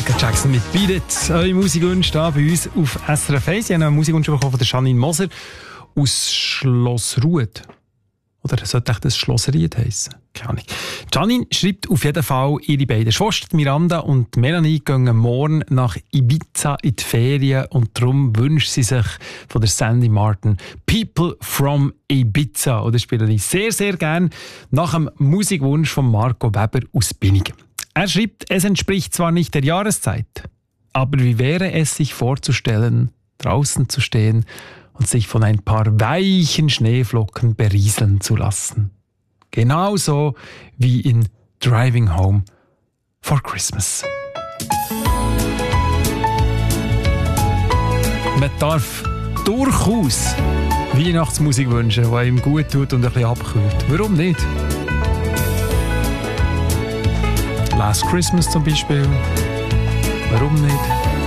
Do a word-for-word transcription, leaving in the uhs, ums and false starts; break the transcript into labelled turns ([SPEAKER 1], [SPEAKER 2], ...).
[SPEAKER 1] Michael Jackson mit «Beat It». Eure Musikwünsche hier bei uns auf S R F eins. Ich habe einen Musikwunsch bekommen von der Janine Moser aus Schlossruhed. Oder sollte das Schlossried heissen? Keine Ahnung. Janine schreibt auf jeden Fall, ihre beiden Schwestern Miranda und Melanie gehen morgen nach Ibiza in die Ferien und darum wünscht sie sich von der Sandy Martin «People from Ibiza». Und das spiele ich sehr, sehr gerne nach dem Musikwunsch von Marco Weber aus Binningen. Er schreibt, es entspricht zwar nicht der Jahreszeit, aber wie wäre es sich vorzustellen, draußen zu stehen und sich von ein paar weichen Schneeflocken berieseln zu lassen. Genauso wie in Driving Home for Christmas. Man darf durchaus Weihnachtsmusik wünschen, die ihm gut tut und ein bisschen abkühlt. Warum nicht? Last Christmas zum Beispiel. Warum nicht?